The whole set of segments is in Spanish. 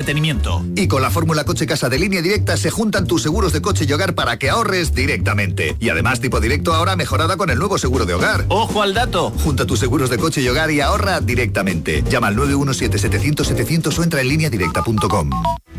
mantenimiento. Y con la fórmula Coche Casa de Línea Directa se juntan tus seguros de coche y hogar para que ahorres directamente. Y además tipo directo ahora mejorada con el nuevo seguro de hogar. ¡Ojo al dato! Junta tus seguros de coche y hogar y ahorra directamente. Llama al 917-700-700 o entra en lineadirecta.com.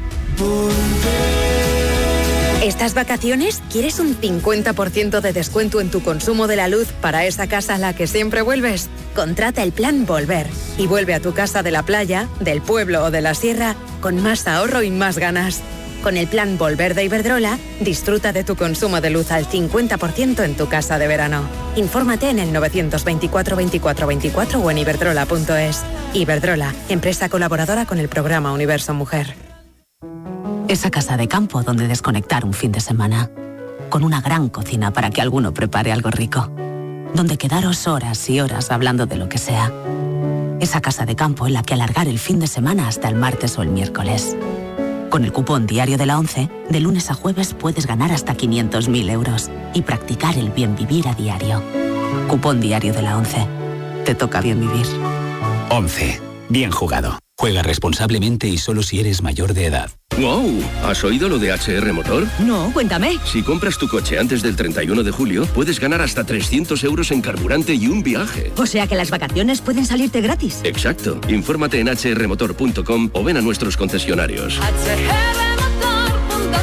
¿Estas vacaciones quieres un 50% de descuento en tu consumo de la luz para esa casa a la que siempre vuelves? Contrata el plan Volver y vuelve a tu casa de la playa, del pueblo o de la sierra con más ahorro y más ganas. Con el plan Volver de Iberdrola, disfruta de tu consumo de luz al 50% en tu casa de verano. Infórmate en el 924 24 24 o en iberdrola.es. Iberdrola, empresa colaboradora con el programa Universo Mujer. Esa casa de campo donde desconectar un fin de semana. Con una gran cocina para que alguno prepare algo rico. Donde quedaros horas y horas hablando de lo que sea. Esa casa de campo en la que alargar el fin de semana hasta el martes o el miércoles. Con el cupón diario de la ONCE, de lunes a jueves puedes ganar hasta 500.000 euros y practicar el bien vivir a diario. Cupón diario de la ONCE. Te toca bien vivir. ONCE. Bien jugado. Juega responsablemente y solo si eres mayor de edad. ¡Wow! ¿Has oído lo de HR Motor? No, cuéntame. Si compras tu coche antes del 31 de julio, puedes ganar hasta 300 euros en carburante y un viaje. O sea que las vacaciones pueden salirte gratis. Exacto. Infórmate en hrmotor.com o ven a nuestros concesionarios. hrmotor.com.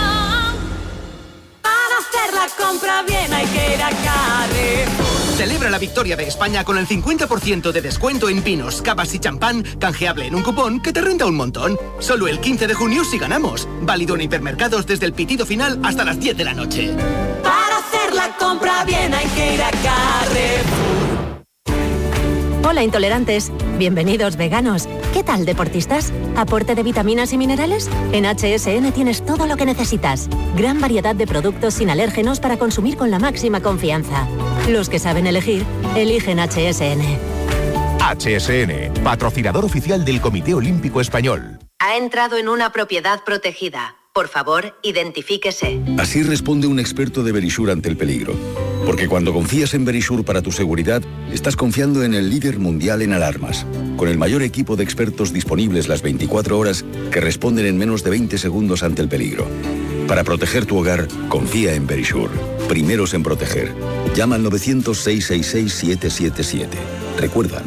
Para hacer la compra bien hay que ir a Carrefour. Celebra la victoria de España con el 50% de descuento en vinos, cavas y champán, canjeable en un cupón que te renta un montón. Solo el 15 de junio si ganamos. Válido en hipermercados desde el pitido final hasta las 10 de la noche. Para hacer la compra bien hay que ir a Carrefour. Hola intolerantes, bienvenidos veganos. ¿Qué tal deportistas? ¿Aporte de vitaminas y minerales? En HSN tienes todo lo que necesitas. Gran variedad de productos sin alérgenos para consumir con la máxima confianza. Los que saben elegir, eligen HSN. HSN, patrocinador oficial del Comité Olímpico Español. Ha entrado en una propiedad protegida. Por favor, identifíquese. Así responde un experto de Verisure ante el peligro. Porque cuando confías en Verisure para tu seguridad, estás confiando en el líder mundial en alarmas, con el mayor equipo de expertos disponibles las 24 horas que responden en menos de 20 segundos ante el peligro. Para proteger tu hogar, confía en Verisure. Primeros en proteger. Llama al 900-666-777. Recuerda,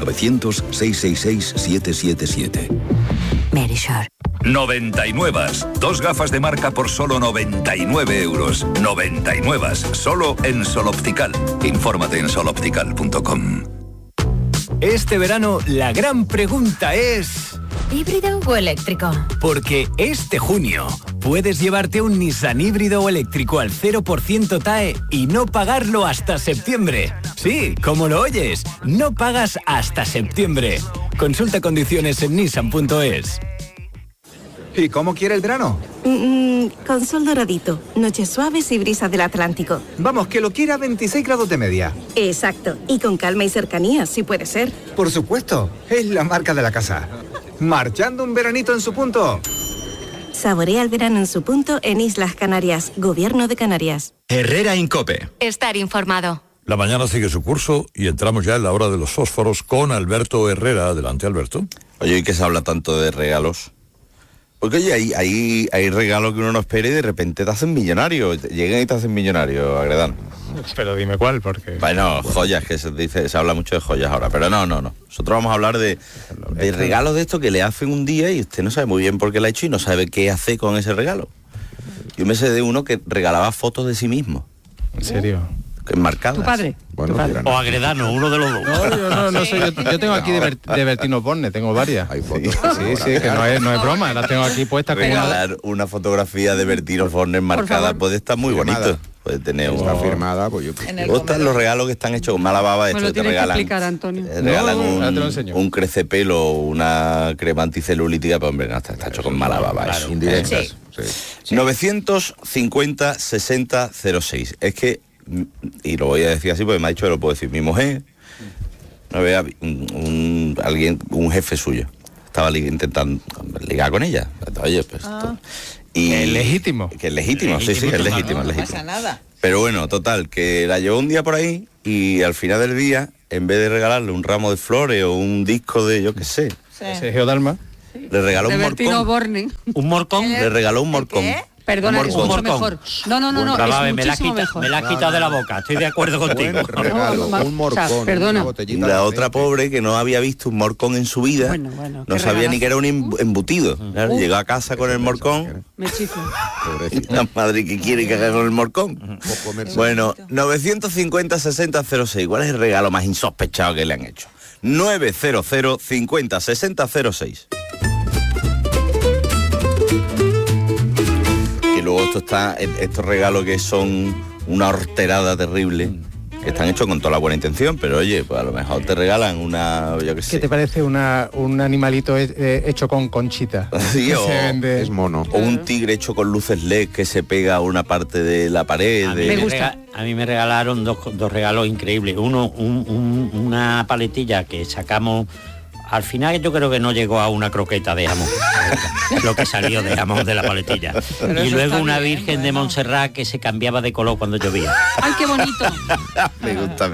900-666-777. Verisure. 99. Dos gafas de marca por solo 99 euros. 99. Solo en Sol Optical. Infórmate en soloptical.com. Este verano la gran pregunta es... ¿híbrido o eléctrico? Porque este junio puedes llevarte un Nissan híbrido o eléctrico al 0% TAE y no pagarlo hasta septiembre. Sí, como lo oyes, no pagas hasta septiembre. Consulta condiciones en nissan.es. ¿Y cómo quiere el verano? Con sol doradito, noches suaves y brisas del Atlántico. Vamos, que lo quiera a 26 grados de media. Exacto, y con calma y cercanía, si puede ser. Por supuesto, es la marca de la casa. Marchando un veranito en su punto. Saborea el verano en su punto en Islas Canarias, Gobierno de Canarias. Herrera Incope. Estar informado. La mañana sigue su curso y entramos ya en la hora de los fósforos con Alberto Herrera. Adelante, Alberto. Oye, ¿y qué se habla tanto de regalos? Porque oye, hay regalos que uno no espera y de repente te hacen millonario. Llegan y te hacen millonario, Agredano. Pero dime cuál, porque... Bueno, joyas, que se habla mucho de joyas ahora, pero no. Nosotros vamos a hablar de regalos de esto que le hacen un día y usted no sabe muy bien por qué lo ha hecho y no sabe qué hace con ese regalo. Yo me sé de uno que regalaba fotos de sí mismo. ¿En serio? Enmarcadas. ¿Tu padre? Bueno, o Agredano, uno de los dos. No sé, yo tengo aquí de Bertino Borne, tengo varias. Hay fotos. Sí, que no es broma, las tengo aquí puestas. Regalar una fotografía de Bertino Borne enmarcada puede estar muy bonito. Puede tener una firmada, pues yo... Gustan los regalos que están hechos con mala baba, esto te regalan. Que explicar, Antonio. Regalan un crecepelo, una crema anticelulítica, pero hombre, no, está hecho con mala baba. Claro, eso. Indirectas. Sí. 950-06. Es que, y lo voy a decir así porque me ha dicho que lo puedo decir, mi mujer, no vea, un jefe suyo, estaba intentando ligar con ella. Oye, pues... Y ¿es legítimo? Que es legítimo, sí, es legítimo. No pasa nada. Pero bueno, total, que la llevó un día por ahí y al final del día, en vez de regalarle un ramo de flores o un disco de, yo qué sé... Sergio Dalma. Le regaló un Bertino morcón. Borne. ¿Un morcón? Le regaló un morcón. Perdona, es mucho morcón. mejor. No, es muchísimo mejor. Me la has quitado de la boca, estoy de acuerdo contigo. Regalo, un morcón, perdona. una botellita La de otra aceite. pobre que no había visto un morcón en su vida, no sabía ni que era un embutido. Claro, llegó a casa con el morcón. Me chiflo. La madre que quiere que haga con el morcón. Bueno, 950-60-06. ¿Cuál es el regalo más insospechado que le han hecho? 900-50-60-06. Que luego estos regalos que son una horterada terrible, que están hechos con toda la buena intención, pero oye, pues a lo mejor te regalan una, yo qué sé. ¿Qué te parece un animalito hecho con conchita? Sí, Es mono. O un tigre hecho con luces LED que se pega a una parte de la pared. A mí me regalaron dos regalos increíbles. Uno, una paletilla que sacamos. Al final yo creo que no llegó a una croqueta de jamón, lo que salió de jamón de la paletilla. Pero Y eso luego está una bien, Virgen de Montserrat que se cambiaba de color cuando llovía. ¡Ay, qué bonito! Me gusta.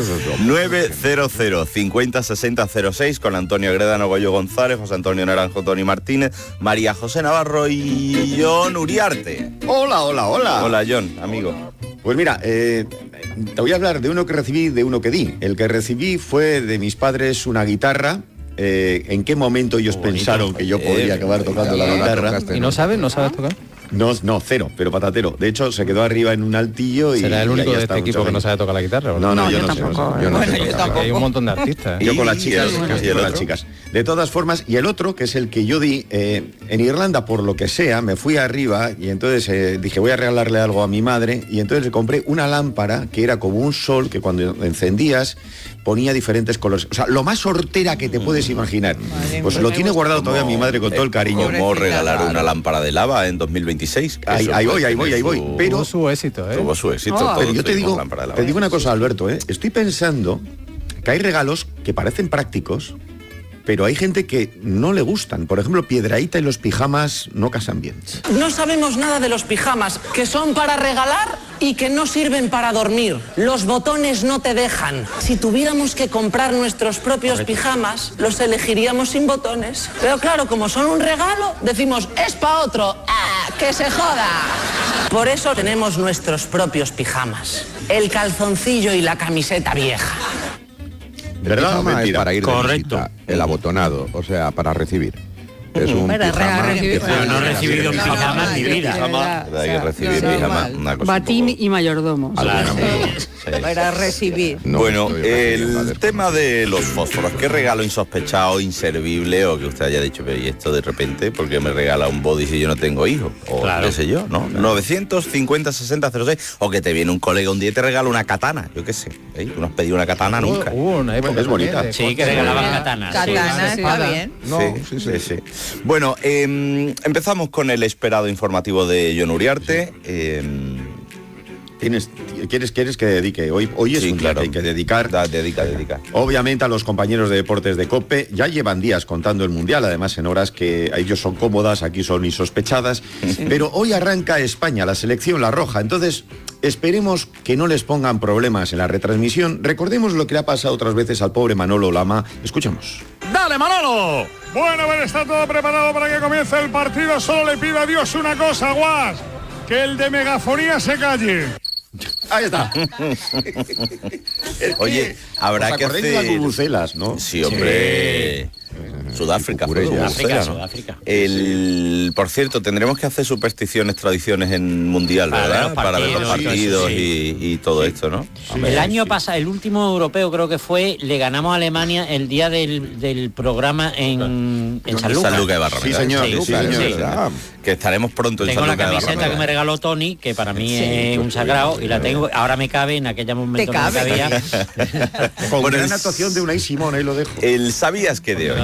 900-50-60-06 con Antonio Gredano, Goyo González, José Antonio Naranjo, Tony Martínez, María José Navarro y John Uriarte. Hola. Hola, John, amigo. Pues mira, te voy a hablar de uno que recibí y de uno que di. El que recibí fue de mis padres una guitarra. ¿En qué momento ellos pensaron que yo podía acabar tocando la guitarra? ¿Y no sabes tocar? No, cero, pero patatero. De hecho, se quedó arriba en un altillo y... ¿Será el único y ahí de está este equipo que no sabe tocar la guitarra? No, yo no sé. Yo no sé tocar. Hay un montón de artistas. Yo con las chicas, con las chicas. De todas formas, y el otro, que es el que yo di, en Irlanda, por lo que sea, me fui arriba y entonces dije, voy a regalarle algo a mi madre, y entonces le compré una lámpara que era como un sol que cuando encendías ponía diferentes colores. O sea, lo más hortera que te puedes imaginar. Pues lo tiene guardado todavía mi madre con todo el cariño. ¿Cómo regalar una lámpara de lava en 2026? Ahí voy. Pero tuvo su éxito, Tuvo su éxito. Pero yo te digo una cosa, Alberto, estoy pensando que hay regalos que parecen prácticos, pero hay gente que no le gustan. Por ejemplo, Piedrahíta y los pijamas no casan bien. No sabemos nada de los pijamas, que son para regalar y que no sirven para dormir. Los botones no te dejan. Si tuviéramos que comprar nuestros propios pijamas, los elegiríamos sin botones. Pero claro, como son un regalo, decimos, es para otro. ¡Ah, que se joda! Por eso tenemos nuestros propios pijamas. El calzoncillo y la camiseta vieja. ¿Verdad o mentira? Es para ir de visita, el abotonado, o sea, para recibir. Es un pijama. Yo no he recibido pijama en mi vida. Hay que recibir pijama. Una cosa Batín y mayordomo. Para recibir. Bueno, el tema de los fósforos, ¿qué regalo insospechado, inservible o que usted haya dicho, pero y esto de repente, porque me regala un body si yo no tengo hijos? O qué sé yo, ¿no? 950-60-06, o que te viene un colega un día y te regala una katana, yo qué sé. ¿Tú no has pedido una katana nunca? Una época es bonita. Sí, que regalaban katanas. Katana, está bien. Sí. Bueno, empezamos con el esperado informativo de John Uriarte. ¿Quieres que dedique? Hoy es un día que hay que dedicar. Dedica. Obviamente a los compañeros de deportes de COPE. Ya llevan días contando el Mundial, además en horas que a ellos son cómodas, aquí son insospechadas. Sí. Pero hoy arranca España, la selección, la roja. Entonces, esperemos que no les pongan problemas en la retransmisión. Recordemos lo que le ha pasado otras veces al pobre Manolo Lama. Escuchamos. ¡Dale, Manolo! Bueno, a ver, está todo preparado para que comience el partido. Solo le pido a Dios una cosa, Guas. Que el de megafonía se calle. Ahí está. Oye, habrá que hacer... de las bubucelas, ¿no? Sí, hombre. Sí. Sudáfrica. Por cierto, tendremos que hacer supersticiones, tradiciones en Mundial, ¿verdad? Para ver los partidos y todo esto, ¿no? Sí. El año pasado, el último europeo creo que fue, le ganamos a Alemania el día del programa en Sanlúcar. Sanlúcar de Barrameda. Sí, señor. Que estaremos pronto en Tengo Sanlúcar la camiseta que me regaló Tony, que para mí es un sagrado, y la tengo, ahora me cabe, en aquel momento no me cabía. Con gran actuación de Unai Simón, ahí lo dejo. El ¿sabías qué de hoy?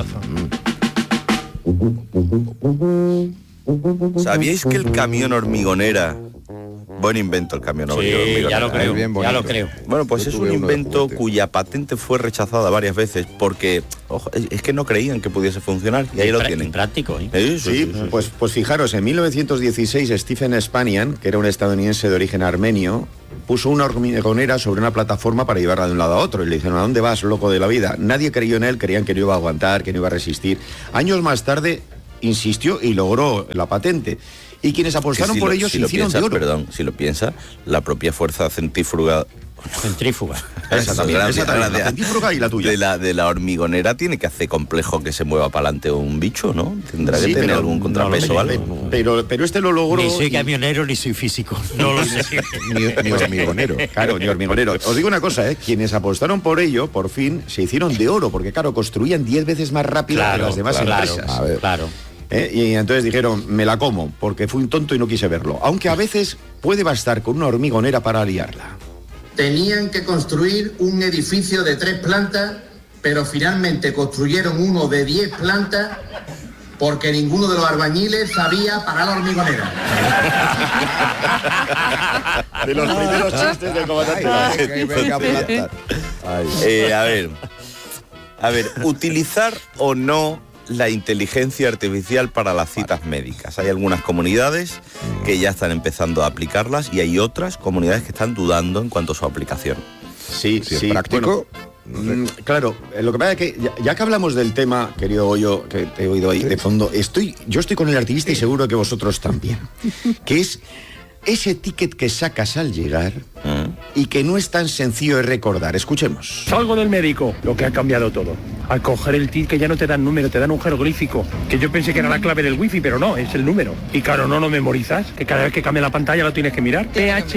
¿Sabíais que el camión hormigonera... Buen invento el camión hormigonera. Ya lo creo, Bueno, pues es un invento cuya patente fue rechazada varias veces porque, ojo, es que no creían que pudiese funcionar y ahí lo tienen. Práctico, ¿eh? Sí. Pues fijaros, en 1916 Stephen Spanian, que era un estadounidense de origen armenio, puso una hormigonera sobre una plataforma para llevarla de un lado a otro y le dijeron, ¿a dónde vas, loco de la vida? Nadie creyó en él, creían que no iba a aguantar, que no iba a resistir. Años más tarde insistió y logró la patente. Y quienes apostaron por ellos se hicieron de oro. Perdón, si lo piensas, la propia fuerza centrífuga. Exactamente, la centrífuga y la tuya. De la hormigonera tiene que hacer complejo que se mueva para adelante un bicho, ¿no? Tendrá que tener algún contrapeso o algo. Pero este lo logró. Ni soy camionero ni soy físico. No lo sé. ni hormigonero. Claro, ni hormigonero. Os digo una cosa, quienes apostaron por ello, por fin, se hicieron de oro, porque claro, construían 10 veces más rápido que las demás empresas. Claro. Y entonces dijeron, me la como, porque fui un tonto y no quise verlo. Aunque a veces puede bastar con una hormigonera para liarla. Tenían que construir un edificio de 3 plantas, pero finalmente construyeron uno de 10 plantas porque ninguno de los albañiles sabía parar la hormigonera. De los primeros chistes del comandante. A ver, utilizar o no la inteligencia artificial para las citas médicas. Hay algunas comunidades que ya están empezando a aplicarlas y hay otras comunidades que están dudando en cuanto a su aplicación. Sí. ¿Práctico? Bueno, claro, lo que pasa es que ya que hablamos del tema, querido Goyo, que te he oído ahí de fondo, yo estoy con el artista y seguro que vosotros también, que es ese ticket que sacas al llegar y que no es tan sencillo de recordar. Escuchemos. Salgo del médico, lo que ha cambiado todo. Al coger el ticket ya no te dan número, te dan un jeroglífico, que yo pensé que era la clave del wifi, pero no, es el número. Y claro, no lo memorizas, que cada vez que cambia la pantalla lo tienes que mirar.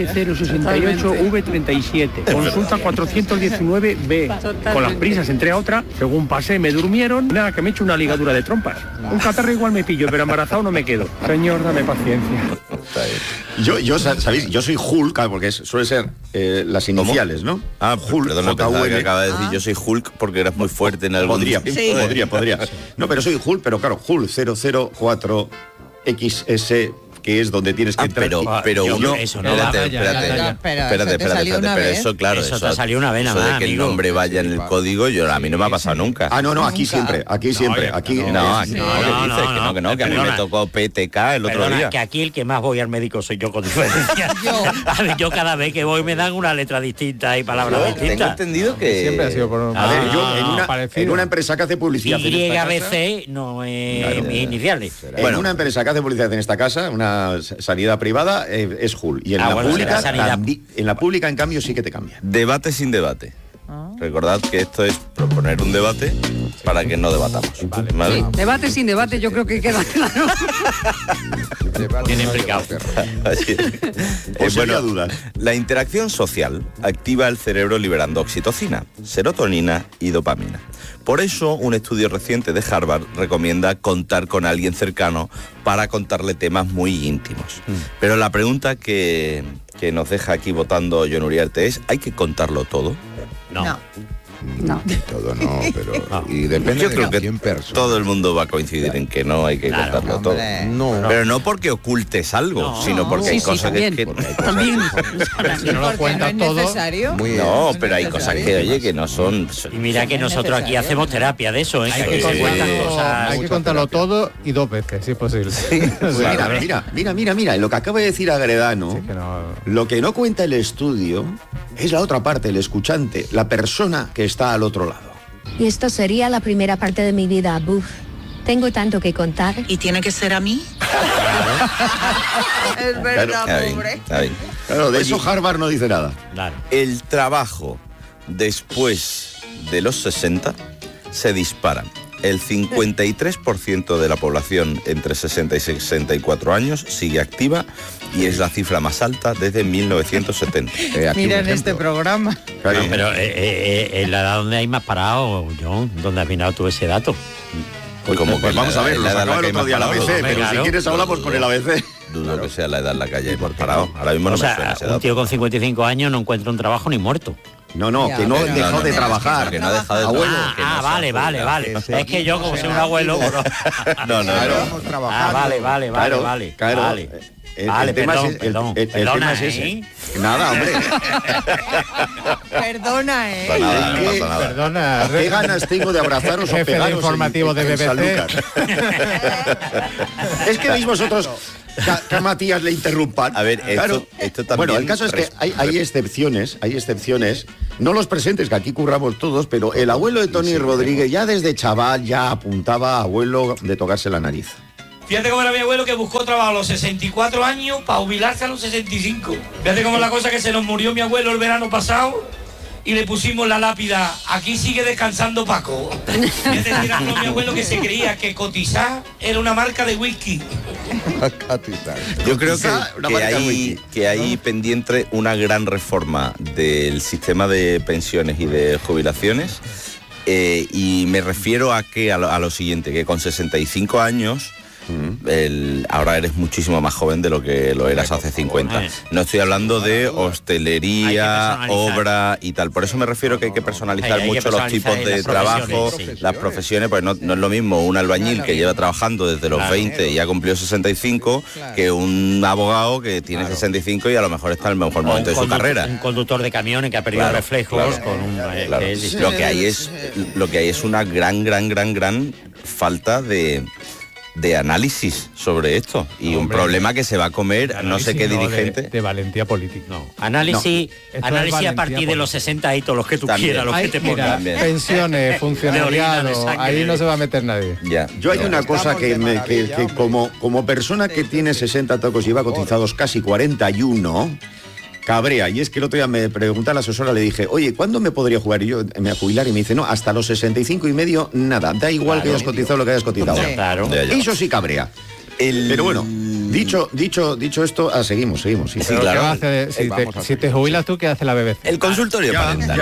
PH068V37, consulta 419B. Con las prisas entré a otra, según pasé me durmieron, nada, que me he hecho una ligadura de trompas. Un catarro igual me pillo, pero embarazado no me quedo. Señor, dame paciencia. Yo ¿sabéis? Yo soy Hulk, porque suele ser las iniciales, ¿no? Hulk, perdona, pensaba que acaba de decir yo soy Hulk porque eras muy fuerte en algún... Podría. No, pero soy Hulk, pero claro, Hulk 004XS, que es donde tienes que entrar. Pero uno... Eso no espérate, pero eso, claro, eso te salió una vena más, de que amigo. el nombre vaya en el código, a mí no me ha pasado nunca. No, aquí siempre. Aquí que a mí me tocó PTK el otro día. Que aquí el que más voy al médico soy yo, con diferencia. Yo cada vez que voy me dan una letra distinta y palabras distintas. Tengo entendido que... Siempre ha sido por... A ver, yo en una empresa que hace publicidad... YBC no es mis iniciales. En una empresa que hace publicidad en esta casa, una sanidad privada, es Hulk. Y en la pública, en cambio, sí que te cambia. Debate sin debate. Recordad que esto es proponer un debate para que no debatamos. ¿Vale? Sí, debate sin debate, yo creo que queda claro. Bien explicado. Bueno, dudas. La interacción social activa el cerebro liberando oxitocina, serotonina y dopamina. Por eso, un estudio reciente de Harvard recomienda contar con alguien cercano para contarle temas muy íntimos. Pero la pregunta que nos deja aquí votando Jon Uriarte es, ¿hay que contarlo todo? No. Todo no, pero... Y depende Yo creo de que quién persona. todo el mundo va a coincidir en que no hay que contarlo todo. No. Pero no porque ocultes algo, sino porque hay cosas que... También. Si no lo cuentas todo... ¿Necesario? Pero hay cosas que, oye, que no son... Y mira que nosotros aquí hacemos terapia de eso, ¿eh? Hay que contarlo todo y 2 veces, si es posible. Mira, lo que acaba de decir Agredano, lo que no cuenta el estudio es la otra parte, el escuchante, la persona que está al otro lado. Y esto sería la primera parte de mi vida. Buf, tengo tanto que contar. ¿Y tiene que ser a mí? Es verdad, pobre. Claro, de eso Harvard no dice nada. Claro. El trabajo después de los 60 se disparan. El 53% de la población entre 60 y 64 años sigue activa y es la cifra más alta desde 1970. Mira en este programa. Claro. Pero en la edad donde hay más parado, John, ¿dónde has mirado tú ese dato? Pues vamos a ver, lo sacaba el otro día la ABC, pero si quieres hablamos con el ABC. Dudo que sea la edad en la que haya por parado. Ahora mismo no me suena ese dato. Un tío con 55 años no encuentra un trabajo ni muerto. No, que no dejó de trabajar. Que no ha dejado de abuelo. Vale. Es que yo, como soy un abuelo... No. Vale. El tema es ese. Nada, hombre. Perdona, Perdona. ¿Qué ganas tengo de abrazaros o pegaros informativo de BBC? Es que veis vosotros que a Matías le interrumpan. A ver, esto también... Bueno, el caso es que hay excepciones, no los presentes, que aquí curramos todos, pero el abuelo de Tony Rodríguez ya desde chaval ya apuntaba a abuelo de tocarse la nariz. Fíjate cómo era mi abuelo que buscó trabajo a los 64 años para jubilarse a los 65. Fíjate cómo es la cosa que se nos murió mi abuelo el verano pasado y le pusimos la lápida, aquí sigue descansando Paco. Fíjate que era mi abuelo que se creía que cotizar era una marca de whisky. Yo creo que hay pendiente una gran reforma del sistema de pensiones y de jubilaciones, y me refiero a lo siguiente, que con 65 años ahora eres muchísimo más joven de lo que lo eras hace 50. No estoy hablando de hostelería, obra y tal. Por eso me refiero que hay que personalizar mucho los tipos de trabajo, las profesiones, pues no es lo mismo un albañil que lleva trabajando desde los 20 y ha cumplido 65 que un abogado que tiene 65 y a lo mejor está en el mejor momento de su carrera. Un conductor de camiones que ha perdido reflejos con un... Lo que hay es una gran falta de análisis sobre esto y un problema que se va a comer no sé qué dirigente de valentía política. Análisis a partir de los 60 y todos los que tú quieras, los que te pongan. Pensiones, funcionariado, ahí no se va a meter nadie. Yo hay una cosa que como persona que tiene 60 tacos y lleva cotizados casi 41, cabrea, y es que el otro día me pregunta la asesora, le dije, oye, ¿cuándo me podría jubilar? Y yo me jubilar, y me dice, no, hasta los 65 y medio, nada, da igual que hayas cotizado lo que hayas cotizado. Eso sí cabrea. Pero bueno, dicho esto, seguimos. Sí, claro. Si te jubilas tú, ¿qué hace la BBC? El consultorio parental.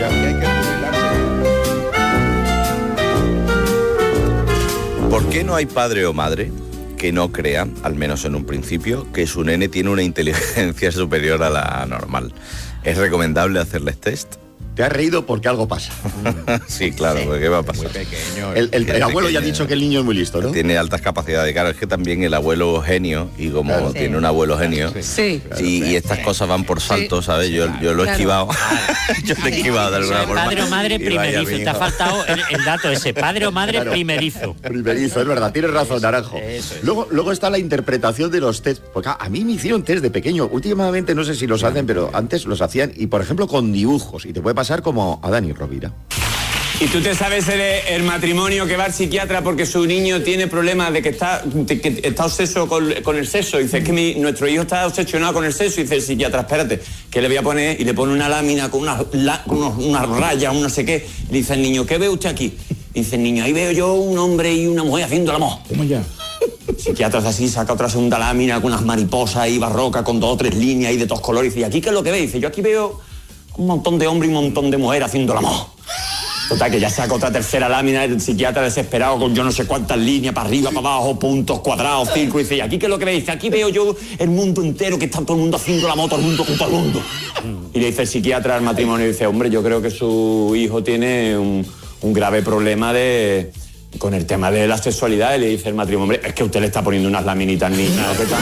¿Por qué no hay padre o madre que no crea, al menos en un principio, que su nene tiene una inteligencia superior a la normal? ¿Es recomendable hacerles test? Te has reído porque algo pasa. Sí, claro, porque ¿qué va a pasar? Muy pequeño. El abuelo ya ha dicho que el niño es muy listo, ¿no? Tiene altas capacidades. Claro, es que también el abuelo genio, y como tiene un abuelo genio, y estas cosas van por saltos, ¿sabes? Yo lo he esquivado. Yo lo he esquivado de alguna forma. Padre o madre primerizo. Te ha faltado el dato ese. Padre o madre primerizo. Primerizo, es verdad. Tienes razón, Naranjo. Luego está la interpretación de los test. Porque a mí me hicieron test de pequeño. Últimamente no sé si los hacen, pero antes los hacían. Y por ejemplo con dibujos. Y te puede pasar como a Dani Rovira. ¿Y tú te sabes el matrimonio que va al psiquiatra porque su niño tiene problemas de que está obseso con el sexo? Dice, es que nuestro hijo está obsesionado con el sexo. Y dice el psiquiatra, espérate, que le voy a poner, y le pone una lámina con unas rayas, un no sé qué. Y dice el niño, ¿qué ve usted aquí? Y dice el niño, ahí veo yo un hombre y una mujer haciendo el amor. ¿Cómo ya? El psiquiatra hace así, saca otra segunda lámina con unas mariposas ahí barrocas, con 2 o 3 líneas y de todos colores. Y dice, ¿y aquí qué es lo que ve? Y dice, yo aquí veo un montón de hombres y un montón de mujeres haciendo el amor. Total, que ya saca otra tercera lámina, el psiquiatra desesperado con yo no sé cuántas líneas, para arriba, para abajo, puntos, cuadrados, círculos. Y dice, ¿y aquí qué es lo que ve? Dice, aquí veo yo el mundo entero, que está todo el mundo haciendo el amor, todo el mundo con todo el mundo. Y le dice el psiquiatra al matrimonio, y dice, hombre, yo creo que su hijo tiene un grave problema con el tema de la sexualidad. Y le dice el matrimonio, hombre, es que usted le está poniendo unas laminitas niñas.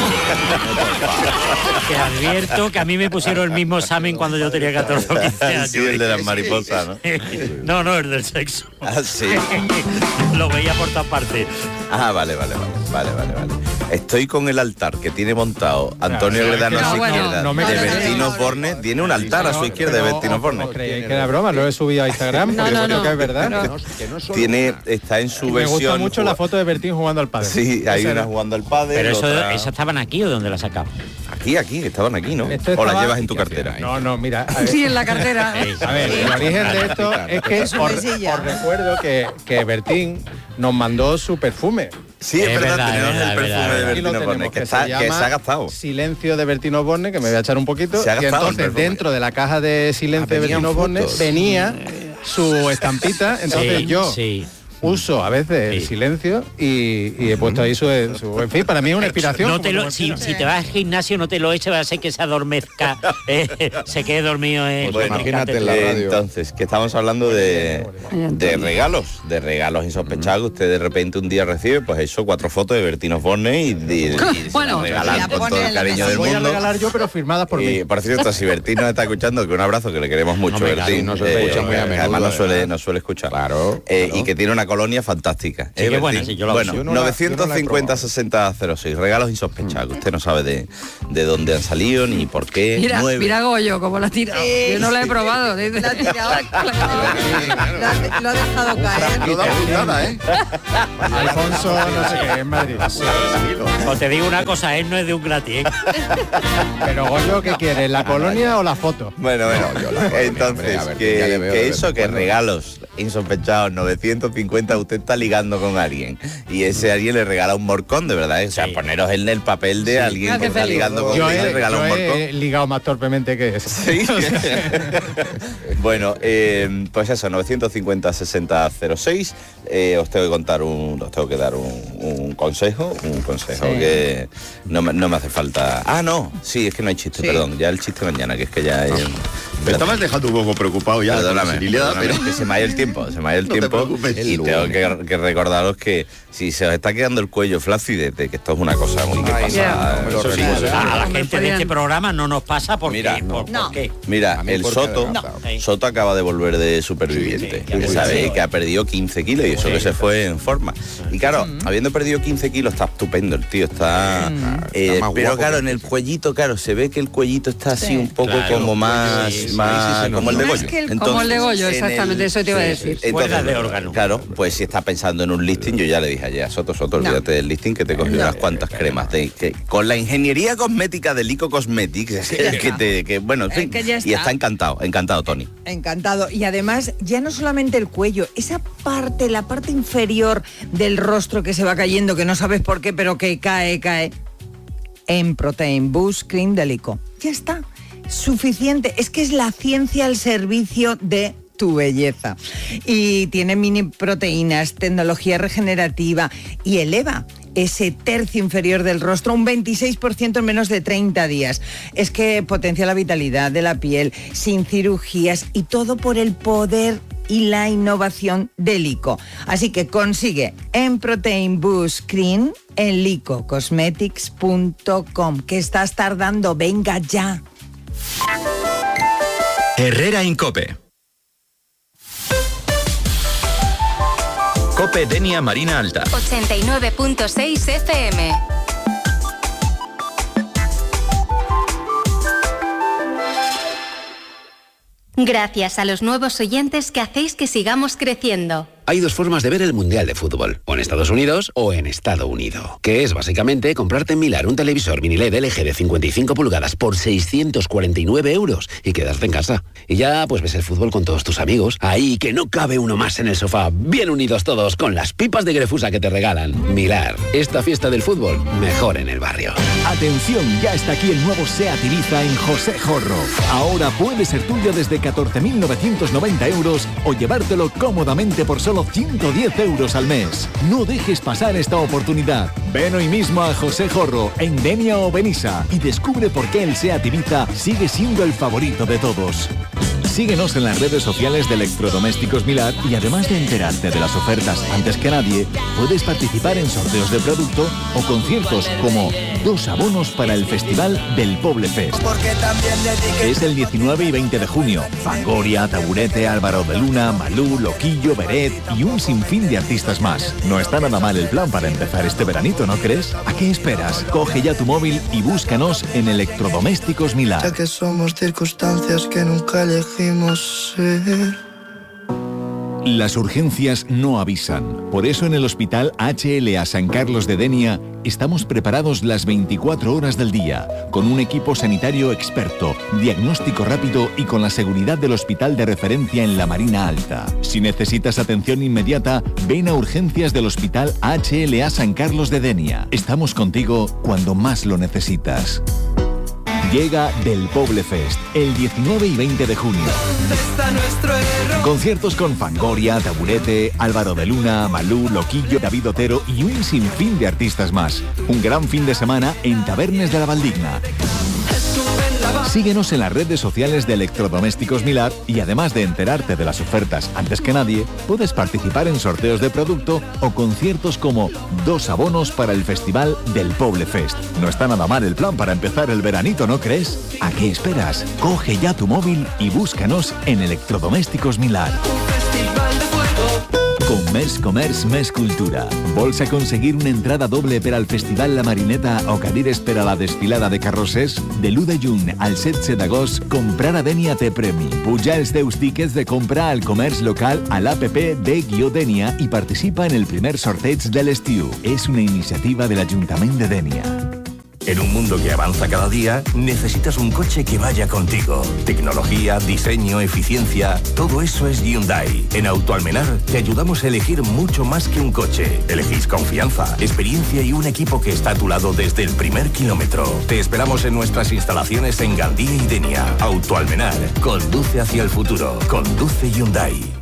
Te advierto que a mí me pusieron el mismo examen cuando yo tenía 14 o 15 años. Sí, el de las mariposas, ¿no? No, el del sexo. Ah, sí. Lo veía por todas partes. Ah, vale. Estoy con el altar que tiene montado Antonio Gredano a su izquierda de Bertino Osborne. Tiene un altar a su izquierda de Bertino Osborne. Que era broma, lo he subido a Instagram porque creo que es verdad. Está en su versión. Me gusta mucho la foto de Bertín jugando al pádel. Sí, hay una jugando al pádel. Pero ¿eso estaban aquí o dónde la sacaba? Aquí, estaban aquí, ¿no? ¿O la llevas en tu cartera? No, mira. Sí, en la cartera. A ver, el origen de esto es que os recuerdo que Bertín nos mandó su perfume. Sí, es verdad, tenemos el perfume de Bertino Osborne, que se ha gastado. Silencio de Bertino Osborne, que me voy a echar un poquito. Se ha gastado. Y entonces dentro de la caja de Silencio de Bertino Osborne venía su estampita. Entonces uso a veces el silencio y he puesto ahí su en fin, para mí es una inspiración. Si te vas al gimnasio no te lo eches, va a ser que se adormezca, se quede dormido. Pues imagínate en la radio. Entonces, que estamos hablando de regalos insospechados que usted de repente un día recibe, pues eso, 4 fotos de Bertino Osborne y bueno, regalan con todo el cariño del mundo. Voy a regalar yo, pero firmadas por mí. Por cierto, si Bertín nos está escuchando, que un abrazo, que le queremos mucho, Bertín. No se escucha muy a menudo. Además no suele escuchar. Claro. Y que tiene una la colonia fantástica. Sí, qué buena, sí, yo la uso. Bueno, 950-60-06, regalos insospechados, que usted no sabe de dónde han salido ni por qué. Mira Goyo, como la tira. Yo no la he probado. La ha tirado. Lo ha dejado caer. No da puntada, ¿eh? Alfonso, no sé qué, en Madrid. O te digo una cosa, él no es de un gratis. Pero Goyo, ¿qué quiere? ¿La colonia o la foto? Bueno, yo la colonia, entonces, hombre, a ver, que ya le veo de eso, vez que en cuando. regalos insospechados, 950, usted está ligando con alguien y ese alguien le regala un morcón, de verdad, ¿eh? O sea, poneros en el papel de alguien que está ligando con Yo usted y le regala un morcón. he ligado más torpemente que eso. Sí. Bueno, pues eso, 950-60-06. Os tengo que contar os tengo que dar un consejo, que no me hace falta. Ah, no, sí, es que no hay chiste, perdón, ya el chiste mañana, que es que ya Me estabas dejando un poco preocupado ya. Perdóname, pero que se me ha ido el tiempo, y tengo que recordaros que si se os está quedando el cuello flácidete, que esto es una cosa muy que pasa. A la gente de este programa no nos pasa porque ¿por qué? Mira, el Soto acaba de volver de superviviente. Que sabéis que ha perdido 15 kilos y eso que se fue en forma. Y claro, habiendo perdido 15 kilos está estupendo el tío, está pero claro, en el cuellito, se ve que el cuellito está así un poco como más como el de Goyo. Como el de Goyo, exactamente, eso te iba a decir. Fuera de órgano. Claro, pues si está pensando en un listing, yo ya le dije ayer a Soto, olvídate del listing, que te cogí unas cuantas cremas con la ingeniería cosmética de Lico Cosmetics, bueno, en fin, y está encantado Tony. Encantado. Y además, ya no solamente el cuello, esa parte, la parte inferior del rostro que se va cayendo, que no sabes por qué, pero que cae. En Protein Boost Cream de Lico. Ya está. Suficiente. Es que es la ciencia al servicio de tu belleza. Y tiene mini proteínas, tecnología regenerativa y eleva ese tercio inferior del rostro un 26% en menos de 30 días. Es que potencia la vitalidad de la piel, sin cirugías y todo por el poder y la innovación de Lico. Así que consigue en Protein Boost Cream en licocosmetics.com. ¿Qué estás tardando? Venga ya. Herrera Incope. Cope Denia Marina Alta. 89.6 FM. Gracias a los nuevos oyentes que hacéis que sigamos creciendo. Hay dos formas de ver el Mundial de Fútbol, o en Estados Unidos o en Estado Unido, que es básicamente comprarte en Milar un televisor mini LED LG de 55 pulgadas por 649 euros y quedarte en casa. Y ya pues ves el fútbol con todos tus amigos, ahí que no cabe uno más en el sofá, bien unidos todos con las pipas de Grefusa que te regalan. Milar, esta fiesta del fútbol, mejor en el barrio. Atención, ya está aquí el nuevo SEAT Ibiza en José Jorro. Ahora puede ser tuyo desde 14.990 euros o llevártelo cómodamente por solo 110 euros al mes. No dejes pasar esta oportunidad. Ven hoy mismo a José Jorro, en Denia o Benissa, y descubre por qué el SEAT Ibiza sigue siendo el favorito de todos. Síguenos en las redes sociales de Electrodomésticos Milad y además de enterarte de las ofertas antes que nadie, puedes participar en sorteos de producto o conciertos como 2 abonos para el Festival del Poble Fest. Es el 19 y 20 de junio. Fangoria, Taburete, Álvaro de Luna, Malú, Loquillo, Beret y un sinfín de artistas más. No está nada mal el plan para empezar este veranito, ¿no crees? ¿A qué esperas? Coge ya tu móvil y búscanos en Electrodomésticos Milad. Ya que somos circunstancias que nunca elegimos ser. Las urgencias no avisan. Por eso en el Hospital HLA San Carlos de Denia estamos preparados las 24 horas del día, con un equipo sanitario experto, diagnóstico rápido y con la seguridad del hospital de referencia en la Marina Alta. Si necesitas atención inmediata, ven a urgencias del Hospital HLA San Carlos de Denia. Estamos contigo cuando más lo necesitas. Llega Del Poble Fest, el 19 y 20 de junio. Conciertos con Fangoria, Taburete, Álvaro de Luna, Malú, Loquillo, David Otero y un sinfín de artistas más. Un gran fin de semana en Tabernes de la Valdigna. Síguenos en las redes sociales de Electrodomésticos Milad y además de enterarte de las ofertas antes que nadie, puedes participar en sorteos de producto o conciertos como 2 abonos para el Festival del Poble Fest. No está nada mal el plan para empezar el veranito, ¿no crees? ¿A qué esperas? Coge ya tu móvil y búscanos en Electrodomésticos Milad. Con Més Comerç Més Cultura. Vols aconseguir una entrada doble per al Festival La Marineta o cadires per a la desfilada de carrosses? De l'1 de juny al 16 d'agost, comprar a Dènia té premi. Puja els teus tíquets de compra al comerç local a l'APP de-Dènia i participa en el primer sorteig de l'estiu. És una iniciativa de l'Ajuntament de Dènia. En un mundo que avanza cada día, necesitas un coche que vaya contigo. Tecnología, diseño, eficiencia, todo eso es Hyundai. En Autoalmenar te ayudamos a elegir mucho más que un coche. Elegís confianza, experiencia y un equipo que está a tu lado desde el primer kilómetro. Te esperamos en nuestras instalaciones en Gandía y Denia. Autoalmenar, conduce hacia el futuro. Conduce Hyundai.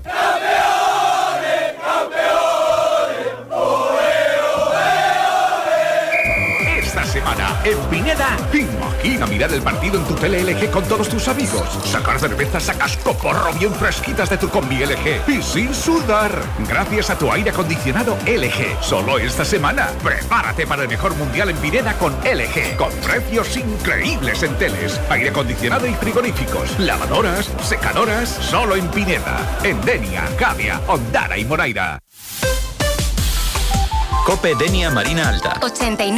Semana en Pineda, imagina mirar el partido en tu tele LG con todos tus amigos, sacar cervezas a cascoporro bien fresquitas de tu combi LG y sin sudar, gracias a tu aire acondicionado LG. Solo esta semana, prepárate para el mejor mundial en Pineda con LG, con precios increíbles en teles, aire acondicionado y frigoríficos, lavadoras, secadoras, solo en Pineda, en Denia, Cavia, Ondara y Moraira. Cope Denia Marina Alta. 89.